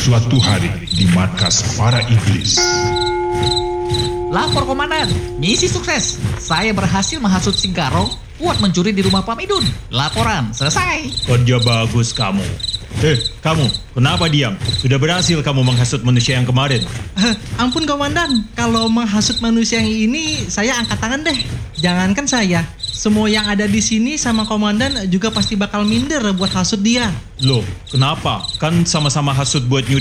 Suatu hari di markas para iblis. Lapor komandan, misi sukses. Saya berhasil menghasut Singkarong buat mencuri di rumah Pak Midun. Laporan selesai. Kerja bagus kamu. Kamu, kenapa diam? Sudah berhasil kamu menghasut manusia yang kemarin. Ampun komandan, kalau menghasut manusia yang ini saya angkat tangan deh. Jangankan saya, semua yang ada di sini sama komandan juga pasti bakal minder buat hasut dia. Loh, kenapa? Kan sama-sama hasut buat nyuri